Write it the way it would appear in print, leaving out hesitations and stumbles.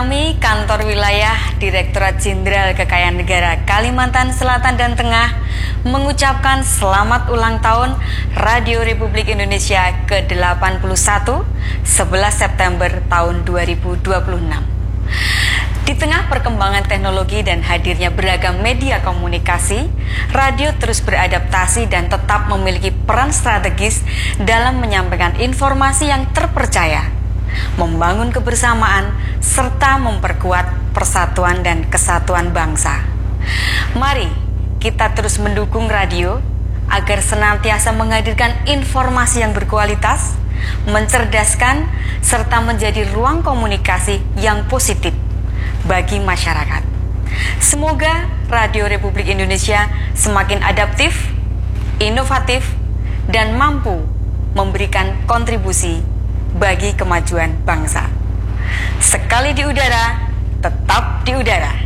Kami, Kantor Wilayah Direktorat Jenderal Kekayaan Negara Kalimantan Selatan dan Tengah, mengucapkan selamat ulang tahun Radio Republik Indonesia ke-81, 11 September tahun 2026. Di tengah perkembangan teknologi dan hadirnya beragam media komunikasi, radio terus beradaptasi dan tetap memiliki peran strategis dalam menyampaikan informasi yang terpercaya, membangun kebersamaan, serta memperkuat persatuan dan kesatuan bangsa. Mari kita terus mendukung radio agar senantiasa menghadirkan informasi yang berkualitas, mencerdaskan, serta menjadi ruang komunikasi yang positif bagi masyarakat. Semoga Radio Republik Indonesia semakin adaptif, inovatif, dan mampu memberikan kontribusi bagi kemajuan bangsa. Sekali di udara, tetap di udara.